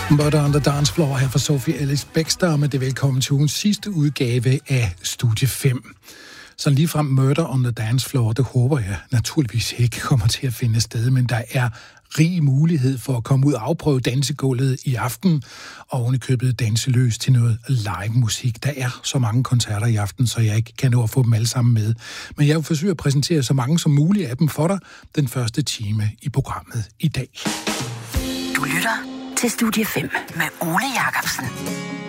Murder on the Dance Floor her fra Sophie Ellis Bextor, med det velkommen til ugens sidste udgave af Studie 5. Så ligefrem Murder on the Dance Floor, det håber jeg naturligvis ikke kommer til at finde sted, men der er rig mulighed for at komme ud og afprøve dansegulvet i aften, og ovenikøbet danse løs til noget live musik. Der er så mange koncerter i aften, så jeg ikke kan nå at få dem alle sammen med. Men jeg vil forsøge at præsentere så mange som muligt af dem for dig den første time i programmet i dag. Du lytter til Studie 5 med Ole Jacobsen.